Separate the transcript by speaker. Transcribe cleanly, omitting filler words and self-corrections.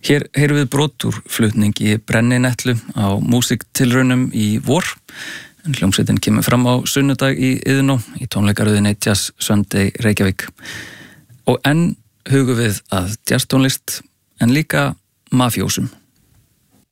Speaker 1: Hér heyrum við brot úr flutningi Brenninetlu á músíktilraunum í vor. En hljómsveitin kemur fram á sunnudag í Iðnó í tónleikaröðinni Jazz Sunday Reykjavík. Og enn hugum við að jazztónlist en líka mafjósum.